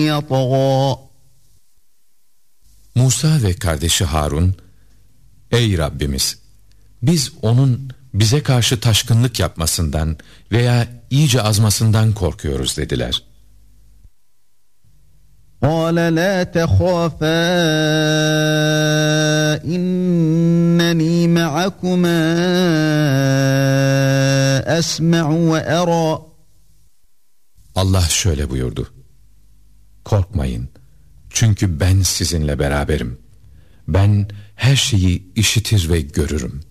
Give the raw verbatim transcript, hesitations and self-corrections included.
يطغى. Musa ve kardeşi Harun, ey Rabbimiz, biz onun bize karşı taşkınlık yapmasından veya iyice azmasından korkuyoruz dediler. قال لا تخافا إنني معكما أسمع وأرى. Allah şöyle buyurdu: korkmayın, çünkü ben sizinle beraberim. Ben her şeyi işitir ve görürüm.